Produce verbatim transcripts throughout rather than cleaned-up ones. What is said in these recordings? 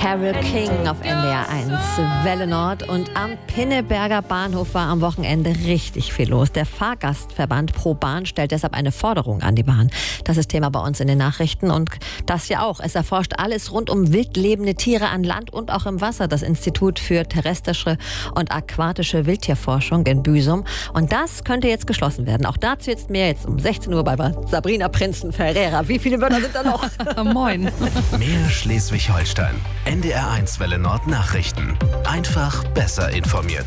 Carole King auf N D R eins, Welle Nord. Und am Pinneberger Bahnhof war am Wochenende richtig viel los. Der Fahrgastverband ProBahn stellt deshalb eine Forderung an die Bahn. Das ist Thema bei uns in den Nachrichten und das ja auch. Es erforscht alles rund um wildlebende Tiere an Land und auch im Wasser. Das Institut für terrestrische und aquatische Wildtierforschung in Büsum. Und das könnte jetzt geschlossen werden. Auch dazu jetzt mehr jetzt um sechzehn Uhr bei Sabrina Prinzen-Ferreira. Wie viele Wörter sind da noch? Moin. Mehr Schleswig-Holstein. N D R eins Welle Nord Nachrichten. Einfach besser informiert.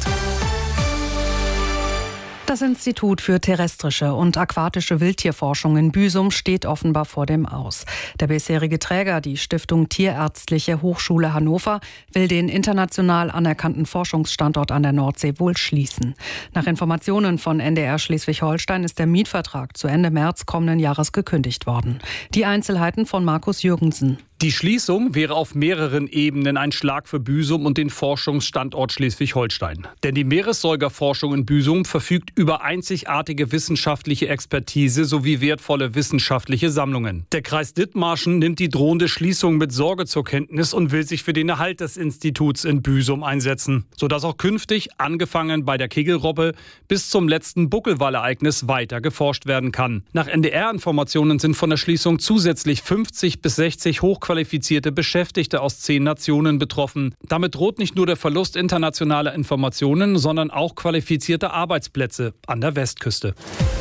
Das Institut für terrestrische und aquatische Wildtierforschung in Büsum steht offenbar vor dem Aus. Der bisherige Träger, die Stiftung Tierärztliche Hochschule Hannover, will den international anerkannten Forschungsstandort an der Nordsee wohl schließen. Nach Informationen von N D R Schleswig-Holstein ist der Mietvertrag zu Ende März kommenden Jahres gekündigt worden. Die Einzelheiten von Markus Jürgensen. Die Schließung wäre auf mehreren Ebenen ein Schlag für Büsum und den Forschungsstandort Schleswig-Holstein. Denn die Meeressäugerforschung in Büsum verfügt über einzigartige wissenschaftliche Expertise sowie wertvolle wissenschaftliche Sammlungen. Der Kreis Dithmarschen nimmt die drohende Schließung mit Sorge zur Kenntnis und will sich für den Erhalt des Instituts in Büsum einsetzen, sodass auch künftig, angefangen bei der Kegelrobbe, bis zum letzten Buckelwalereignis weiter geforscht werden kann. Nach N D R-Informationen sind von der Schließung zusätzlich fünfzig bis sechzig hochqualifizierte qualifizierte Beschäftigte aus zehn Nationen betroffen. Damit droht nicht nur der Verlust internationaler Informationen, sondern auch qualifizierte Arbeitsplätze an der Westküste.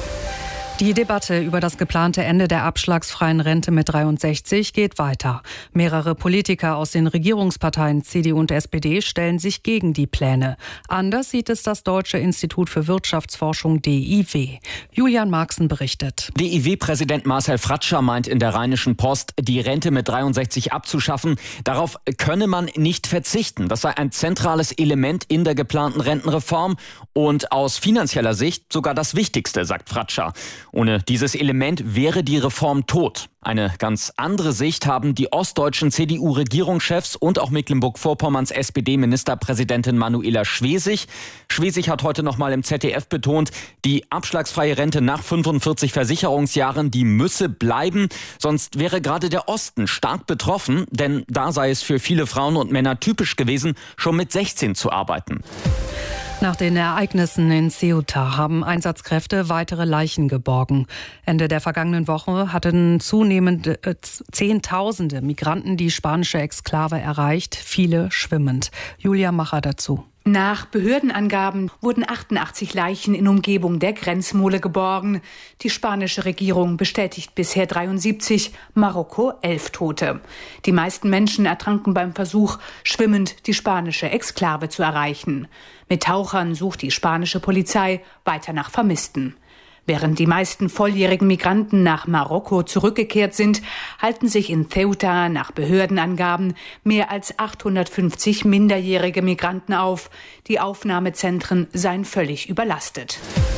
Die Debatte über das geplante Ende der abschlagsfreien Rente mit dreiundsechzig geht weiter. Mehrere Politiker aus den Regierungsparteien C D U und S P D stellen sich gegen die Pläne. Anders sieht es das Deutsche Institut für Wirtschaftsforschung D I W. Julian Marxen berichtet. D I W-Präsident Marcel Fratscher meint in der Rheinischen Post, die Rente mit dreiundsechzig abzuschaffen. Darauf könne man nicht verzichten. Das sei ein zentrales Element in der geplanten Rentenreform und aus finanzieller Sicht sogar das Wichtigste, sagt Fratscher. Ohne dieses Element wäre die Reform tot. Eine ganz andere Sicht haben die ostdeutschen C D U-Regierungschefs und auch Mecklenburg-Vorpommerns S P D-Ministerpräsidentin Manuela Schwesig. Schwesig hat heute noch mal im Z D F betont, die abschlagsfreie Rente nach fünfundvierzig Versicherungsjahren, die müsse bleiben. Sonst wäre gerade der Osten stark betroffen, denn da sei es für viele Frauen und Männer typisch gewesen, schon mit sechzehn zu arbeiten. Nach den Ereignissen in Ceuta haben Einsatzkräfte weitere Leichen geborgen. Ende der vergangenen Woche hatten zunehmend äh, Zehntausende Migranten die spanische Exklave erreicht, viele schwimmend. Julia Macher dazu. Nach Behördenangaben wurden achtundachtzig Leichen in Umgebung der Grenzmole geborgen. Die spanische Regierung bestätigt bisher dreiundsiebzig, Marokko elf Tote. Die meisten Menschen ertranken beim Versuch, schwimmend die spanische Exklave zu erreichen. Mit Tauchern sucht die spanische Polizei weiter nach Vermissten. Während die meisten volljährigen Migranten nach Marokko zurückgekehrt sind, halten sich in Ceuta nach Behördenangaben mehr als achthundertfünfzig minderjährige Migranten auf. Die Aufnahmezentren seien völlig überlastet.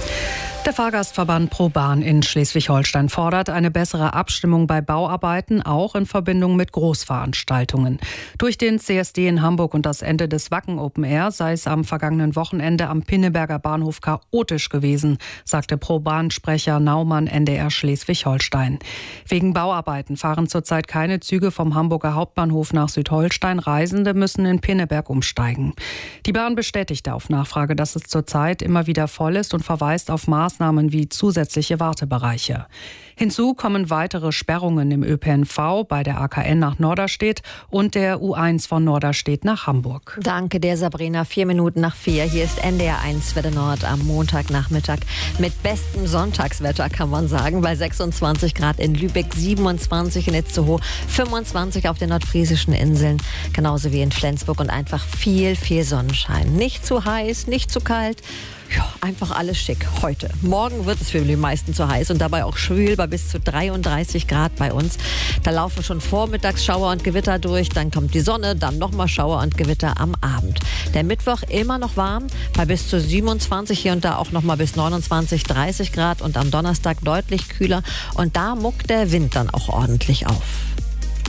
Der Fahrgastverband ProBahn in Schleswig-Holstein fordert eine bessere Abstimmung bei Bauarbeiten, auch in Verbindung mit Großveranstaltungen. Durch den C S D in Hamburg und das Ende des Wacken Open Air sei es am vergangenen Wochenende am Pinneberger Bahnhof chaotisch gewesen, sagte ProBahn-Sprecher Naumann N D R Schleswig-Holstein. Wegen Bauarbeiten fahren zurzeit keine Züge vom Hamburger Hauptbahnhof nach Südholstein. Reisende müssen in Pinneberg umsteigen. Die Bahn bestätigte auf Nachfrage, dass es zurzeit immer wieder voll ist und verweist auf Maßnahmen wie zusätzliche Wartebereiche. Hinzu kommen weitere Sperrungen im Ö P N V bei der A K N nach Norderstedt und der U eins von Norderstedt nach Hamburg. Danke dir, Sabrina. Vier Minuten nach vier. Hier ist N D R eins Welle Nord am Montagnachmittag mit bestem Sonntagswetter, kann man sagen. Bei sechsundzwanzig Grad in Lübeck, siebenundzwanzig in Itzehoe, fünfundzwanzig auf den nordfriesischen Inseln, genauso wie in Flensburg und einfach viel, viel Sonnenschein. Nicht zu heiß, nicht zu kalt. Ja, einfach alles schick heute. Morgen wird es für die meisten zu heiß und dabei auch schwül bei bis zu dreiunddreißig Grad bei uns. Da laufen schon vormittags Schauer und Gewitter durch, dann kommt die Sonne, dann nochmal Schauer und Gewitter am Abend. Der Mittwoch immer noch warm, bei bis zu siebenundzwanzig, hier und da auch nochmal bis neunundzwanzig, dreißig Grad und am Donnerstag deutlich kühler und da muckt der Wind dann auch ordentlich auf.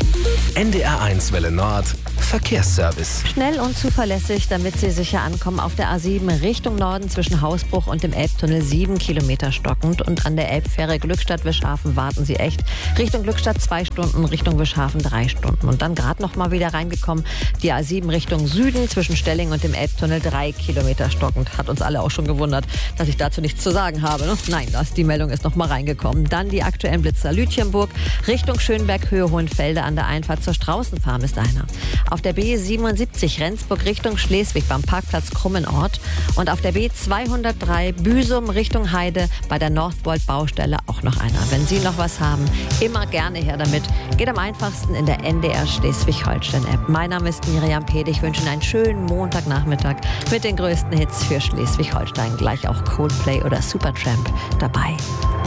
N D R eins Welle Nord Verkehrsservice. Schnell und zuverlässig, damit Sie sicher ankommen auf der A sieben Richtung Norden zwischen Hausbruch und dem Elbtunnel sieben Kilometer stockend und an der Elbfähre Glückstadt-Wischhafen warten Sie echt. Richtung Glückstadt zwei Stunden, Richtung Wischhafen drei Stunden. Und dann gerade noch mal wieder reingekommen, die A sieben Richtung Süden zwischen Stelling und dem Elbtunnel drei Kilometer stockend. Hat uns alle auch schon gewundert, dass ich dazu nichts zu sagen habe. Ne? Nein, das, die Meldung ist noch mal reingekommen. Dann die aktuellen Blitzer Lütjenburg, Richtung Schönberg, Höhe Hohenfelde an der Einfahrt zur Straußenfarm ist einer. Auf der B siebenundsiebzig Rendsburg Richtung Schleswig beim Parkplatz Krummenort und auf der B zweihundertdrei Büsum Richtung Heide bei der Northvolt Baustelle auch noch einer. Wenn Sie noch was haben, immer gerne her damit. Geht am einfachsten in der N D R Schleswig-Holstein App. Mein Name ist Miriam Pede. Ich wünsche Ihnen einen schönen Montagnachmittag mit den größten Hits für Schleswig-Holstein. Gleich auch Coldplay oder Supertramp dabei.